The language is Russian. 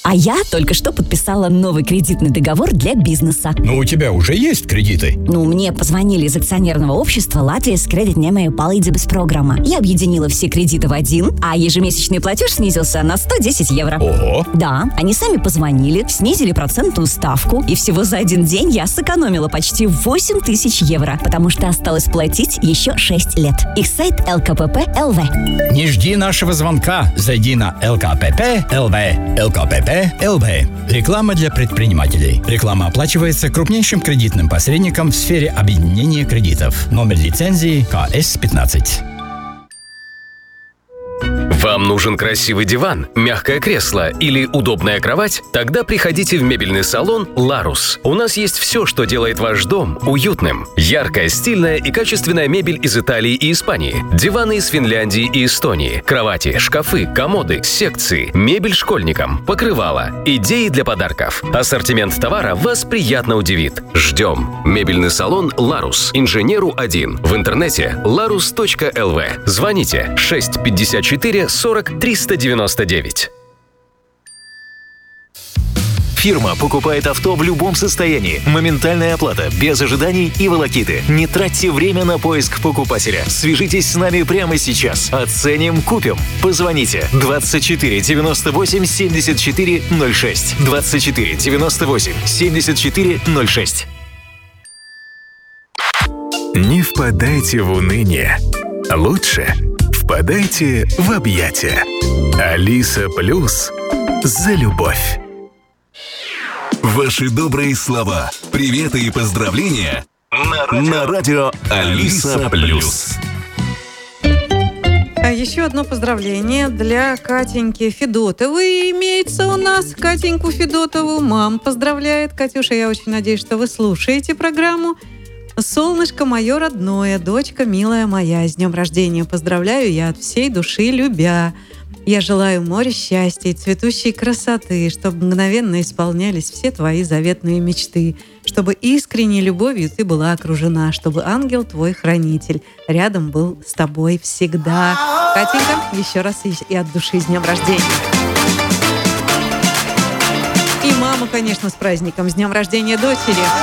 А я только что подписала новый кредитный договор для бизнеса. Но у тебя уже есть кредиты? Мне позвонили из акционерного общества Латвijas кредитņēmēju palīdzības программа. Я объединила все кредиты в один, а ежемесячный платеж снизился на 110 евро. Ого! Да, они сами позвонили, снизили процентную ставку, и всего за один день я сэкономила почти 8000 евро, потому что осталось платить еще 6 лет. Их сайт LKPP.LV. Не жди нашего звонка. Зайди на LKPP.LV. LKPP.LV. Реклама для предпринимателей. Реклама оплачивается крупнейшим кредитным посредником в сфере объединения кредитов. Номер лицензии КС-15. Вам нужен красивый диван, мягкое кресло или удобная кровать? Тогда приходите в мебельный салон «Ларус». У нас есть все, что делает ваш дом уютным. Яркая, стильная и качественная мебель из Италии и Испании. Диваны из Финляндии и Эстонии. Кровати, шкафы, комоды, секции. Мебель школьникам. Покрывала. Идеи для подарков. Ассортимент товара вас приятно удивит. Ждем. Мебельный салон «Ларус». Инженеру 1. В интернете larus.lv. Звоните 654 40 399. Фирма покупает авто в любом состоянии. Моментальная оплата, без ожиданий и волокиты. Не тратьте время на поиск покупателя. Свяжитесь с нами прямо сейчас. Оценим, купим. Позвоните 24 98 74 06. 24 98 74 06. Не впадайте в уныние. Лучше впадайте в объятия. Алиса Плюс за любовь. Ваши добрые слова, приветы и поздравления на радио Алиса Плюс. А еще одно поздравление для Катеньки Федотовой. Имеется у нас Катеньку Федотову. Мам поздравляет. Катюша, я очень надеюсь, что вы слушаете программу. Солнышко мое родное, дочка милая моя, с днем рождения поздравляю я от всей души любя. Я желаю моря счастья и цветущей красоты, чтобы мгновенно исполнялись все твои заветные мечты, чтобы искренней любовью ты была окружена, чтобы ангел твой хранитель рядом был с тобой всегда. Катенька, еще раз и от души с днем рождения. И маму, конечно, с праздником, с днем рождения дочери.